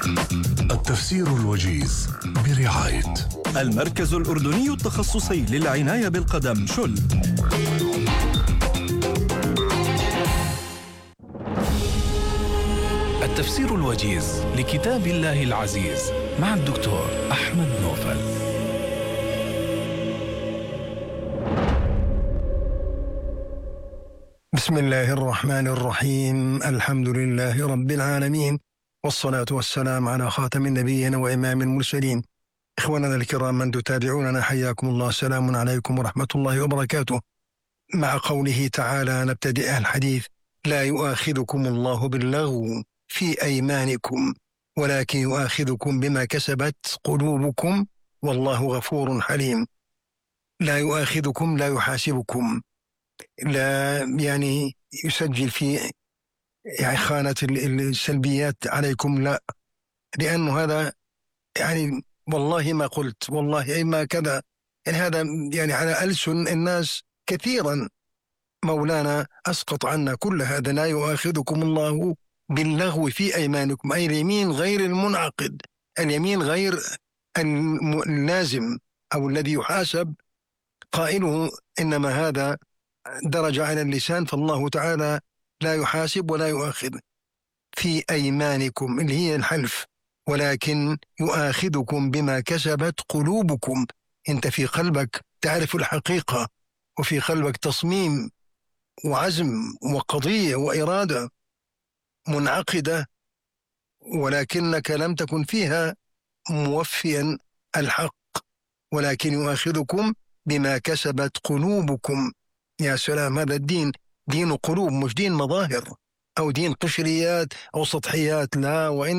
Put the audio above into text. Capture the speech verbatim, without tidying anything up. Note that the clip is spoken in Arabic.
التفسير الوجيز برعاية المركز الأردني التخصصي للعناية بالقدم شل. التفسير الوجيز لكتاب الله العزيز مع الدكتور أحمد نوفل. بسم الله الرحمن الرحيم. الحمد لله رب العالمين، والصلاة والسلام على خاتم النبيين وإمام المرسلين. إخواننا الكرام من تتابعوننا، حياكم الله، سلام عليكم ورحمة الله وبركاته. مع قوله تعالى نبتدئ الحديث: لا يؤاخذكم الله باللغو في أيمانكم ولكن يؤاخذكم بما كسبت قلوبكم والله غفور حليم. لا يؤاخذكم، لا يحاسبكم، لا يعني يسجل في يعني خانة السلبيات عليكم، لا، لأنه هذا يعني والله ما قلت، والله ما كذا، يعني هذا يعني على ألسن الناس كثيرا. مولانا أسقط عنا كل هذا. لا يؤاخذكم الله باللغو في أيمانكم، أي اليمين غير المنعقد، اليمين غير اللازم أو الذي يحاسب قائله، إنما هذا درجة على اللسان، فالله تعالى لا يحاسب ولا يؤاخذ. في أيمانكم اللي هي الحلف، ولكن يؤاخذكم بما كسبت قلوبكم. أنت في قلبك تعرف الحقيقة، وفي قلبك تصميم وعزم وقضية وإرادة منعقدة، ولكنك لم تكن فيها موفيا الحق، ولكن يؤاخذكم بما كسبت قلوبكم. يا سلام، هذا الدين دين قلوب، مش دين مظاهر أو دين قشريات أو سطحيات، لا، وإن